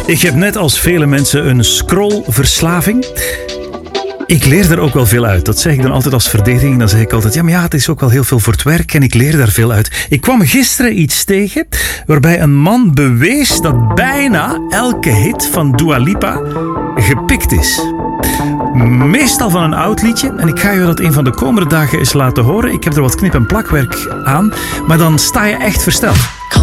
Ik heb net als vele mensen een scrollverslaving. Ik leer er ook wel veel uit. Dat zeg ik dan altijd als verdediging. Dan zeg ik altijd, het is ook wel heel veel voor het werk en ik leer daar veel uit. Ik kwam gisteren iets tegen waarbij een man bewees dat bijna elke hit van Dua Lipa gepikt is. Meestal van een oud liedje. En ik ga je dat een van de komende dagen eens laten horen. Ik heb er wat knip- en plakwerk aan. Maar dan sta je echt versteld.